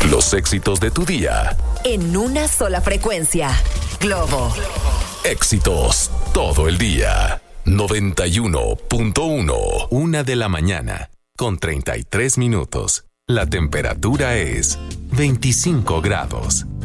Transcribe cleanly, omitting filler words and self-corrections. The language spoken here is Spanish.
Los éxitos de tu día. En una sola frecuencia. Globo. Éxitos todo el día. 91.1. 1:00 con 33 minutos. La temperatura es 25 grados.